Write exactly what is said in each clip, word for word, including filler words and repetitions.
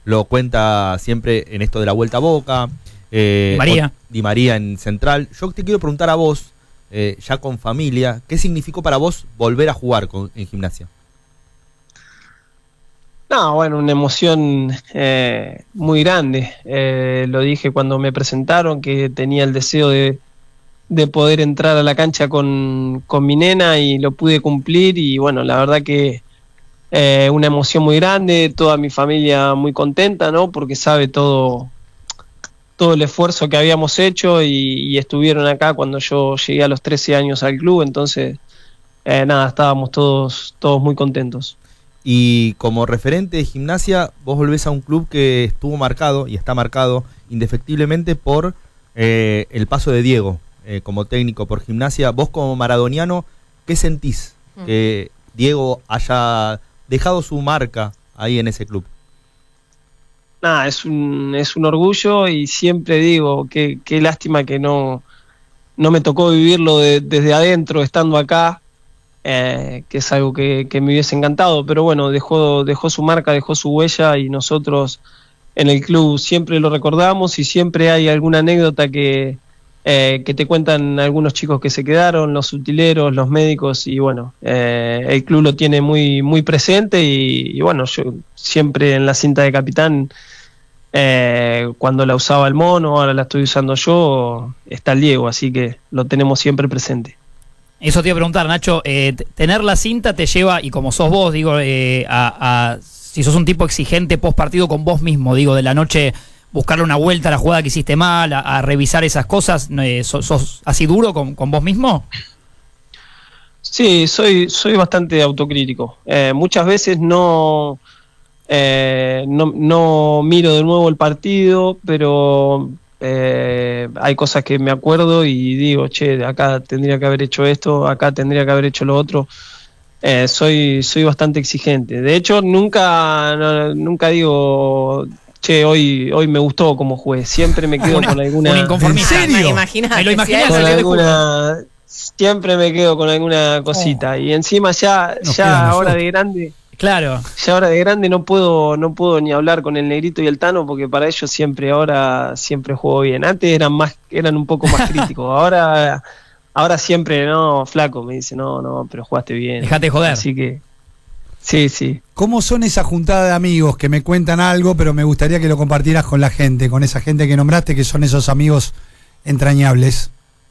lo cuenta siempre en esto de la vuelta a Boca. Eh, María. Di María en Central. Yo te quiero preguntar a vos, eh, ya con familia, ¿qué significó para vos volver a jugar con, en Gimnasia? No, bueno, una emoción eh, muy grande. Eh, lo dije cuando me presentaron, que tenía el deseo de, de poder entrar a la cancha con, con mi nena y lo pude cumplir y bueno, la verdad que eh, una emoción muy grande, toda mi familia muy contenta, ¿no? Porque sabe todo, todo el esfuerzo que habíamos hecho y, y estuvieron acá cuando yo llegué a los trece años al club, entonces eh, nada, estábamos todos, todos muy contentos. Y como referente de Gimnasia, vos volvés a un club que estuvo marcado y está marcado indefectiblemente por eh, el paso de Diego eh, como técnico por Gimnasia. Vos como maradoniano, ¿qué sentís mm. que Diego haya dejado su marca ahí en ese club? Nada, es un, es un orgullo y siempre digo que qué lástima que no, no me tocó vivirlo de, desde adentro, estando acá. Eh, que es algo que, que me hubiese encantado, pero bueno, dejó, dejó su marca, dejó su huella y nosotros en el club siempre lo recordamos y siempre hay alguna anécdota que, eh, que te cuentan algunos chicos que se quedaron, los utileros, los médicos y bueno, eh, el club lo tiene muy, muy presente y, y bueno, yo siempre en la cinta de capitán, eh, cuando la usaba el Mono, ahora la estoy usando yo, está el Diego, así que lo tenemos siempre presente. Eso te iba a preguntar, Nacho, eh, tener la cinta te lleva, y como sos vos, digo, eh, a, a si sos un tipo exigente post partido con vos mismo, digo, de la noche buscarle una vuelta a la jugada que hiciste mal, a, a revisar esas cosas, eh, sos, ¿sos así duro con, con vos mismo? Sí, soy, soy bastante autocrítico. Eh, muchas veces no, eh, no, no miro de nuevo el partido, pero... Eh, hay cosas que me acuerdo y digo, che, acá tendría que haber hecho esto, acá tendría que haber hecho lo otro. Eh, soy, soy bastante exigente. De hecho, nunca, no, nunca digo, che, hoy, hoy me gustó como juez. Siempre me quedo con alguna. Un inconformista. ¿En serio? Me lo imaginé. Con alguna, siempre me quedo con alguna cosita. Oh. Y encima ya, ya ahora de grande. Claro. Ya ahora de grande no puedo no puedo ni hablar con el Negrito y el Tano porque para ellos siempre ahora siempre juego bien. Antes eran más eran un poco más críticos. Ahora ahora siempre no, flaco, me dice, "No, no, pero jugaste bien." Dejate joder. Así que sí, sí. ¿Cómo son esa juntada de amigos que me cuentan algo, pero me gustaría que lo compartieras con la gente, con esa gente que nombraste que son esos amigos entrañables?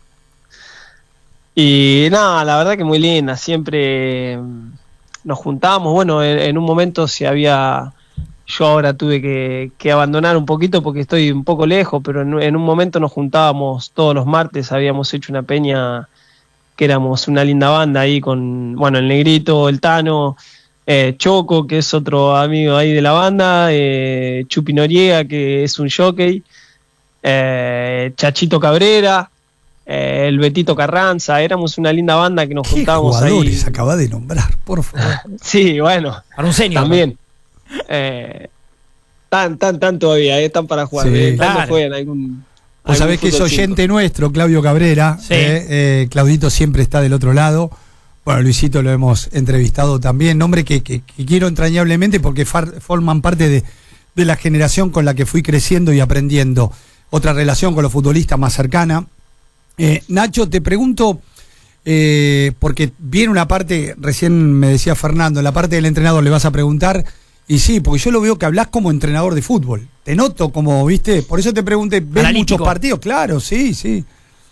Y nada, la verdad que muy linda, siempre nos juntábamos, bueno, en, en un momento se había, yo ahora tuve que, que abandonar un poquito porque estoy un poco lejos, pero en, en un momento nos juntábamos todos los martes, habíamos hecho una peña que éramos una linda banda ahí con, bueno, el Negrito, el Tano, eh, Choco, que es otro amigo ahí de la banda, eh, Chupi Noriega, que es un jockey, eh, Chachito Cabrera, Eh, el Betito Carranza, éramos una linda banda que nos ¿Qué juntábamos jugadores ahí. acaba de nombrar, por favor? Sí, bueno. Para un señor. También. Eh, tan, tan, tan todavía, eh, están para jugar. Sí, eh, claro. juegan algún. Vos sabés que es oyente nuestro, Claudio Cabrera. Sí. Eh, eh, Claudito siempre está del otro lado. Bueno, Luisito lo hemos entrevistado también. Nombre que, que, que quiero entrañablemente porque far, forman parte de, de la generación con la que fui creciendo y aprendiendo. Otra relación con los futbolistas más cercana. Eh, Nacho, te pregunto, eh, porque viene una parte, recién me decía Fernando, la parte del entrenador le vas a preguntar, y sí, porque yo lo veo que hablas como entrenador de fútbol. Te noto como, viste, por eso te pregunté, ¿ves Analítico. muchos partidos? Claro, sí, sí.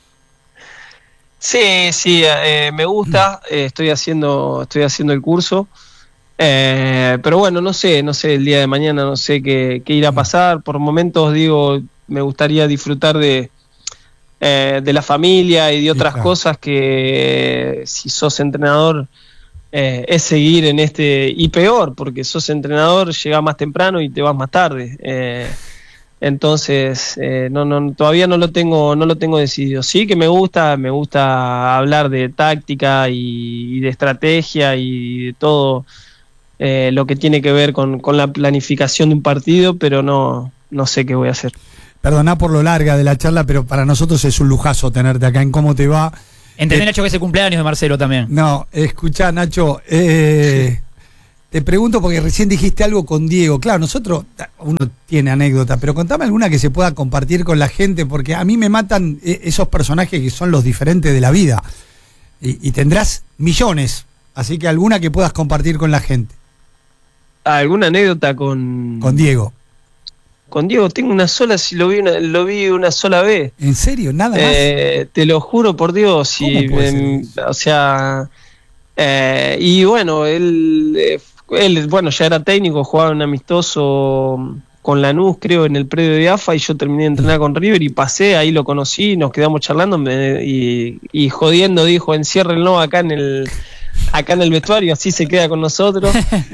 Sí, sí, eh, me gusta, eh, estoy haciendo, estoy haciendo el curso. Eh, pero bueno, no sé, no sé, el día de mañana no sé qué, qué irá a pasar. Por momentos digo, me gustaría disfrutar de Eh, de la familia y de otras sí, claro. cosas que eh, si sos entrenador eh, es seguir en este, y peor porque sos entrenador, llegás más temprano y te vas más tarde, eh, entonces eh, no, no, todavía no lo tengo no lo tengo decidido. Sí que me gusta me gusta hablar de táctica y, y de estrategia y de todo eh, lo que tiene que ver con, con la planificación de un partido, pero no, no sé qué voy a hacer. Perdoná por lo larga de la charla, pero para nosotros es un lujazo tenerte acá en Cómo Te Va. Entendé, eh, Nacho, que es el cumpleaños de Marcelo también. No, escuchá, Nacho, eh, te pregunto porque recién dijiste algo con Diego. Claro, nosotros, uno tiene anécdota, pero contame alguna que se pueda compartir con la gente, porque a mí me matan esos personajes que son los diferentes de la vida. Y, y tendrás millones, así que alguna que puedas compartir con la gente. ¿Alguna anécdota con Con Diego. Con Diego tengo una sola, si lo vi una, lo vi una sola vez. ¿En serio? ¿Nada más? Eh, te lo juro por Dios. ¿Cómo Y, puede ser em, eso? o sea, eh, y bueno, él, eh, él, bueno, ya era técnico, jugaba un amistoso con Lanús, creo, en el predio de A F A, y yo terminé de entrenar con River y pasé, ahí lo conocí, nos quedamos charlando me, y, y jodiendo dijo, enciérrenlo acá en el, acá en el vestuario, así se queda con nosotros.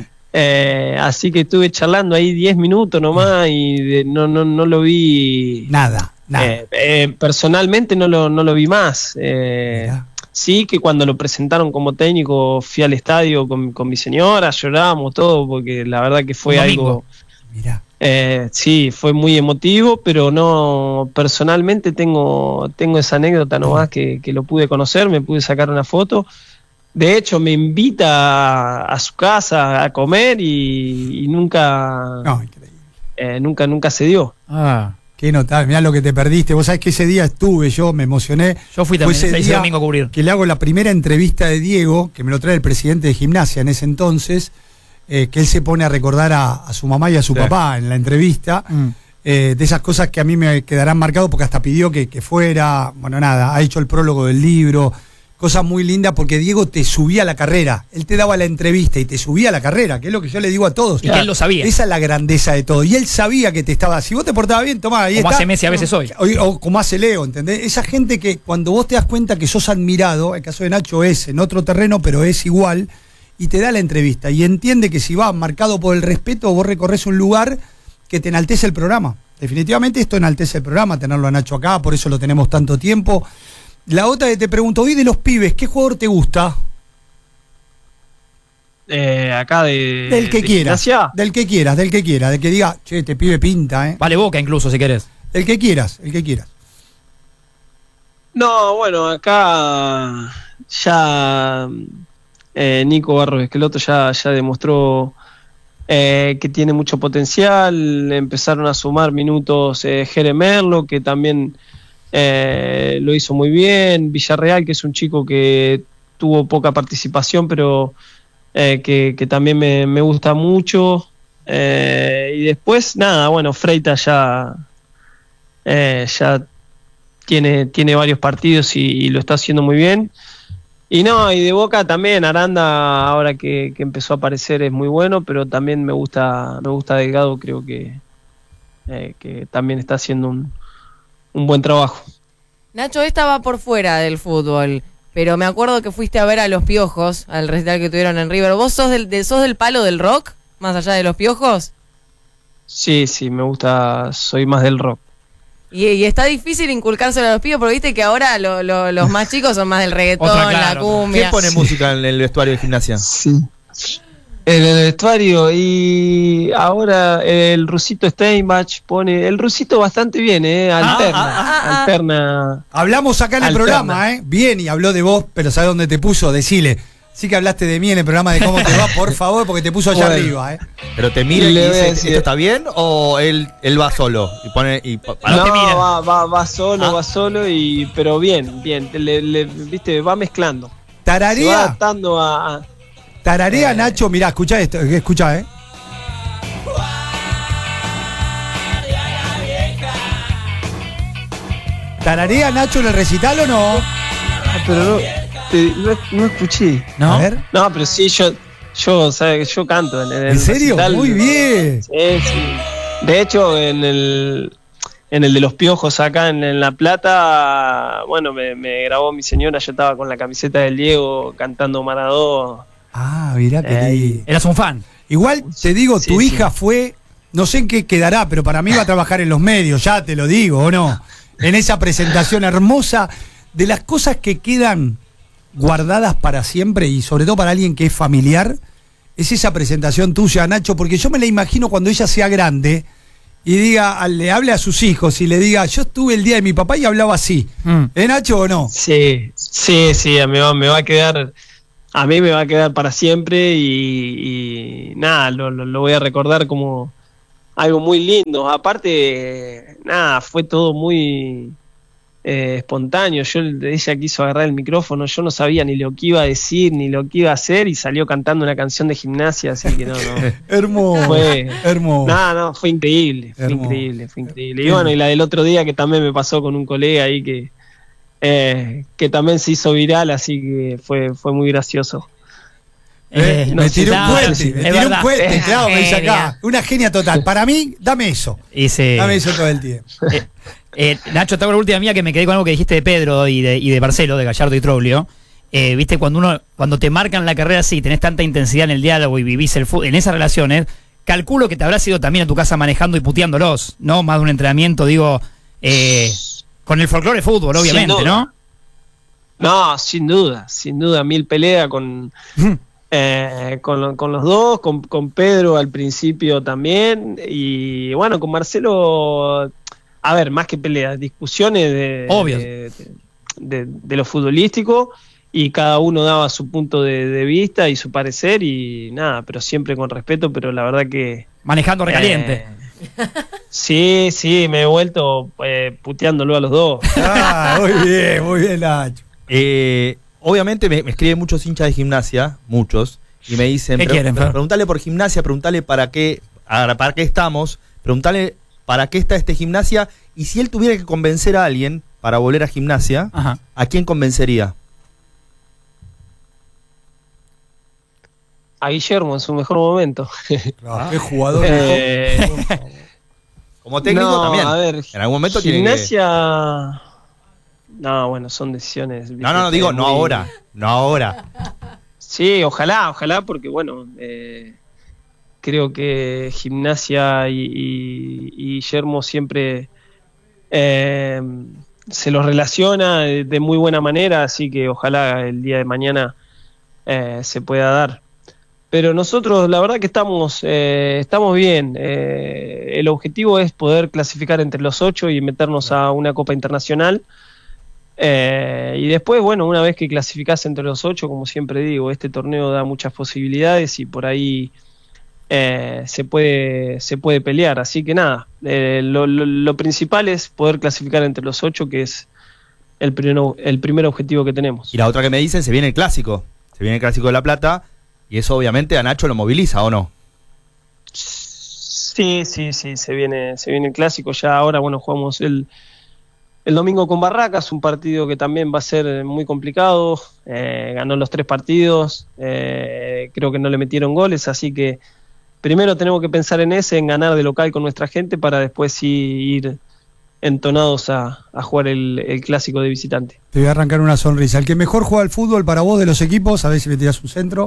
Eh, así que estuve charlando ahí diez minutos nomás y de, no, no, no lo vi. Nada, nada. Eh, eh, personalmente no lo, no lo vi más. Eh, Mirá. sí que cuando lo presentaron como técnico fui al estadio con, con mi señora, lloramos todo porque la verdad que fue Un algo. domingo. Mirá. Eh, sí, fue muy emotivo, pero no, personalmente tengo, tengo esa anécdota nomás que, que lo pude conocer, me pude sacar una foto. De hecho, me invita a, a su casa a comer y, y nunca, No, increíble. eh, nunca, nunca se dio. Ah, Qué notable, mirá lo que te perdiste. Vos sabés que ese día estuve, yo me emocioné. yo fui Fue también ese ese, ese día domingo a cubrir. que le hago la primera entrevista de Diego, que me lo trae el presidente de Gimnasia en ese entonces, eh, que él se pone a recordar a, a su mamá y a su Sí. papá en la entrevista, Mm. eh, de esas cosas que a mí me quedarán marcados porque hasta pidió que, que fuera, bueno, nada, ha hecho el prólogo del libro, cosas muy lindas porque Diego te subía a la carrera, él te daba la entrevista y te subía a la carrera, que es lo que yo le digo a todos. Y que él lo sabía. Esa es la grandeza de todo, y él sabía que te estaba, si vos te portabas bien, tomá, ahí Como está. hace Messi a veces hoy. O, o como hace Leo, ¿entendés? Esa gente que cuando vos te das cuenta que sos admirado, el caso de Nacho es en otro terreno, pero es igual, y te da la entrevista, y entiende que si va marcado por el respeto, vos recorres un lugar que te enaltece el programa. Definitivamente esto enaltece el programa, tenerlo a Nacho acá, por eso lo tenemos tanto tiempo. La otra que te pregunto, hoy de los pibes, ¿qué jugador te gusta? Eh, acá de. Del que de quieras, Gimnasia. del que quieras, del que quieras, del que diga, che, te pibe pinta, ¿eh? Vale Boca incluso, si querés. El que quieras, el que quieras. No, bueno, acá ya eh, Nico Barros Esqueloto ya, ya demostró eh, que tiene mucho potencial. Empezaron a sumar minutos eh, Jere Merlo, que también eh, lo hizo muy bien. Villarreal, que es un chico que tuvo poca participación, pero eh, que, que también me, me gusta mucho. Eh, y después, nada, bueno, Freitas ya, eh, ya tiene, tiene varios partidos y, y lo está haciendo muy bien. Y no, y de Boca también, Aranda, ahora que, que empezó a aparecer, es muy bueno, pero también me gusta, me gusta Delgado, creo que, eh, que también está haciendo un, un buen trabajo. Nacho, esta va por fuera del fútbol, pero me acuerdo que fuiste a ver a Los Piojos, al recital que tuvieron en River. ¿Vos sos del, de, sos del palo del rock, más allá de Los Piojos? Sí, sí, me gusta, soy más del rock. Y, y está difícil inculcárselo a los pibes porque viste que ahora lo, lo, los más chicos son más del reggaetón, Otra, claro, la cumbia. ¿Quién pone música en el vestuario de Gimnasia? Sí. En el vestuario, y ahora el Rusito Steinbach pone, el Rusito bastante bien, eh, alterna, ah, ah, ah. alterna. Hablamos acá en el Alterna. programa, ¿eh? Bien, y habló de vos, pero ¿sabes dónde te puso? Decile. Sí que hablaste de mí en el programa de cómo te va, por favor, porque te puso allá Bueno. arriba, ¿eh? ¿Pero te mira y Le voy a dice, decir- ¿esto está bien? ¿O él, él va solo? Y pone. Y pa- pa- No, te mira. va, va, va solo, Ah. va solo, y pero bien, bien, le, le- viste, va mezclando. Se va Tararea, adaptando a, a- tararea, Eh. Nacho, mirá, escucha esto, escucha, ¿eh? ¿Tararea, Nacho, en el recital o no? Ah, pero no, te- no, no escuché. ¿No? A ver. No, pero sí, yo, yo, ¿sabes? Yo canto en el ¿En serio? recital. Muy bien. Sí, sí. De hecho, en el en el de los Piojos acá en, en La Plata, bueno, me, me grabó mi señora, yo estaba con la camiseta del Diego cantando Maradó. Ah, mirá que Eh, lindo. Eras un fan. Igual te digo, Sí, tu sí. hija fue, no sé en qué quedará, pero para mí va a trabajar en los medios, ya te lo digo, ¿o no? En esa presentación hermosa, de las cosas que quedan guardadas para siempre y sobre todo para alguien que es familiar, es esa presentación tuya, Nacho, porque yo me la imagino cuando ella sea grande y diga, a- le hable a sus hijos y le diga, yo estuve el día de mi papá y hablaba así. Mm. ¿Eh, Nacho, o no? Sí, sí, sí, me va, me va a quedar. a mí me va a quedar para siempre y, y nada, lo, lo, lo voy a recordar como algo muy lindo. Aparte, nada, fue todo muy eh, espontáneo. Yo, ella quiso agarrar el micrófono, yo no sabía ni lo que iba a decir, ni lo que iba a hacer, y salió cantando una canción de Gimnasia, así que no, no. Hermoso, Fue, hermoso. No, no, fue increíble, fue Hermoso. increíble, fue increíble. Y bueno, y la del otro día que también me pasó con un colega ahí que, eh, que también se hizo viral, así que fue, fue muy gracioso. Eh, Eh, me no, tiré un no, puente, sí, me es tiré un verdad. puente, claro, me dice Genia. acá. Una genia total. Para mí, dame eso. Y se- Dame eso todo el tiempo. Eh, eh, Nacho, te hago la última mía que me quedé con algo que dijiste de Pedro y de, y de Marcelo, de Gallardo y Troglio. Eh, Viste, cuando uno cuando te marcan la carrera así, tenés tanta intensidad en el diálogo y vivís el fútbol, en esas relaciones, calculo que te habrás ido también a tu casa manejando y puteándolos, ¿no? Más de un entrenamiento, digo, eh, con el folclore fútbol, obviamente, Sin ¿no? No, sin duda, sin duda, mil peleas con, eh, con, lo- con los dos, con, con Pedro al principio también, y bueno, con Marcelo, a ver, más que peleas, discusiones de, Obvio. de, de- de lo futbolístico, y cada uno daba su punto de, de vista y su parecer, y nada, pero siempre con respeto, pero la verdad que... Manejando recaliente. eh, sí, sí, me he vuelto eh, puteándolo a los dos. Ah, muy bien, muy bien, Nacho. Eh, obviamente me, me escriben muchos hinchas de Gimnasia, muchos, y me dicen, ¿Qué pre- quieren, Fer? preguntale por Gimnasia, preguntale para qué, ahora, para qué estamos, preguntale para qué está este Gimnasia, y si él tuviera que convencer a alguien para volver a Gimnasia, Ajá. ¿a quién convencería? A Guillermo en su mejor momento. Claro, qué jugador. Eh, Como técnico no, también. a ver, En algún momento tiene que... Gimnasia... No, bueno, son decisiones... No, no, no, digo, no muy- ahora, no ahora. Sí, ojalá, ojalá, porque bueno, eh, creo que Gimnasia y, y- y Guillermo siempre eh, se los relaciona de, de muy buena manera, así que ojalá el día de mañana eh, se pueda dar. Pero nosotros, la verdad que estamos, eh, estamos bien. Eh, el objetivo es poder clasificar entre los ocho y meternos a una Copa Internacional. Eh, y después, bueno, una vez que clasificás entre los ocho, como siempre digo, este torneo da muchas posibilidades y por ahí eh, se puede se puede pelear. Así que nada, eh, lo, lo, lo principal es poder clasificar entre los ocho, que es el primer, el primer objetivo que tenemos. Y la otra que me dicen, se viene el clásico, se viene el clásico de La Plata, y eso obviamente a Nacho lo moviliza, ¿o no? Sí, sí, sí, se viene, se viene el clásico. Ya ahora, bueno, jugamos el, el domingo con Barracas, un partido que también va a ser muy complicado. Eh, ganó los tres partidos, eh, creo que no le metieron goles, así que primero tenemos que pensar en ese, en ganar de local con nuestra gente, para después sí ir entonados a, a jugar el, el clásico de visitante. Te voy a arrancar una sonrisa. El que mejor juega al fútbol para vos de los equipos, a ver si me tirás un centro.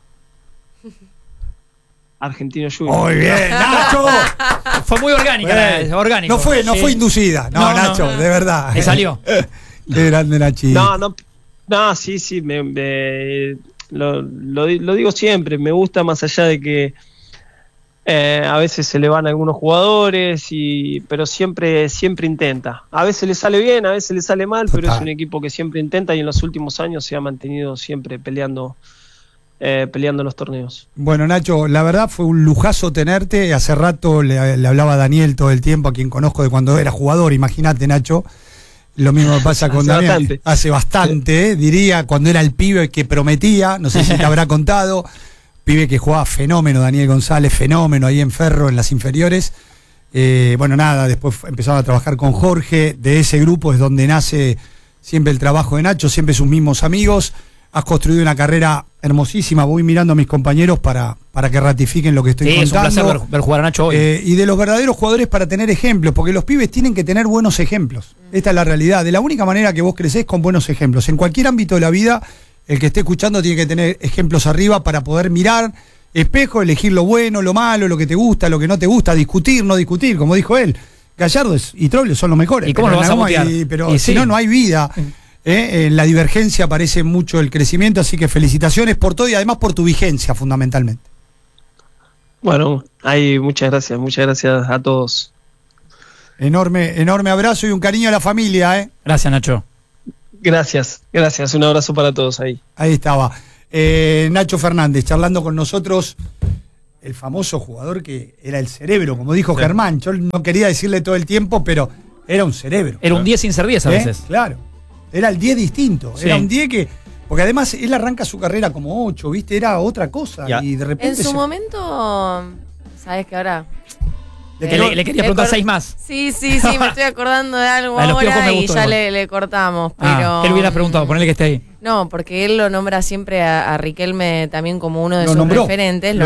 Argentino Junior. Muy bien, Nacho. Fue muy orgánica, Bueno, la- orgánico. No fue, no Sí. fue inducida. No, No, no. Nacho, de verdad. Me salió. Qué grande Nachito. No, no, no, sí, sí, me, me- lo, lo di- lo digo siempre, me gusta, más allá de que eh, a veces se le van algunos jugadores, y, pero siempre, siempre intenta. A veces le sale bien, a veces le sale mal, pero Total. es un equipo que siempre intenta y en los últimos años se ha mantenido siempre peleando, eh, peleando los torneos. Bueno, Nacho, la verdad fue un lujazo tenerte. Hace rato le, le hablaba a Daniel todo el tiempo, a quien conozco de cuando era jugador. Imagínate, Nacho. Lo mismo pasa con Hace Daniel. bastante. Hace bastante, eh, diría, cuando era el pibe que prometía. No sé si te habrá contado. Pibe que jugaba fenómeno, Daniel González, fenómeno ahí en Ferro, en las inferiores. Eh, bueno, nada, después empezaron a trabajar con Jorge. De ese grupo es donde nace siempre el trabajo de Nacho, siempre sus mismos amigos. Has construido una carrera hermosísima. Voy mirando a mis compañeros para, para que ratifiquen lo que estoy Sí, es un contando. placer ver, ver jugar a Nacho hoy. Eh, y de los verdaderos jugadores para tener ejemplos, porque los pibes tienen que tener buenos ejemplos. Esta es la realidad. De la única manera que vos crecés con buenos ejemplos. En cualquier ámbito de la vida, el que esté escuchando tiene que tener ejemplos arriba para poder mirar, espejo, elegir lo bueno, lo malo, lo que te gusta, lo que no te gusta, discutir, no discutir, como dijo él. Gallardo es- y Troglio son los mejores. ¿Y cómo pero lo vas en a algún- mutear? y- Pero Y si sí. no, no hay vida. Eh, en la divergencia aparece mucho el crecimiento, así que felicitaciones por todo y además por tu vigencia, fundamentalmente. Bueno, ahí muchas gracias, muchas gracias a todos. Enorme, enorme abrazo y un cariño a la familia, ¿eh? Gracias, Nacho. Gracias, gracias, un abrazo para todos ahí. Ahí estaba. Eh, Nacho Fernández, charlando con nosotros, el famoso jugador que era el cerebro, como dijo Sí. Germán. Yo no quería decirle todo el tiempo, pero era un cerebro. Era un diez sin ser diez a ¿Eh? veces. Claro. Era el diez distinto. Sí. Era un diez que. Porque además él arranca su carrera como ocho, ¿viste? Era otra cosa. Ya. Y de repente. En su se- momento, ¿sabes que ahora? le Que quedó- le, le quería Le preguntar cor- seis más. Sí, sí, sí, me estoy acordando de algo A los Piojos ahora me y gustó ya igual. le, le cortamos. Pero, Ah, ¿qué le hubieras preguntado? Ponele que esté ahí. No, porque él lo nombra siempre a, a Riquelme también como uno de Lo sus nombró. referentes. Lo Lo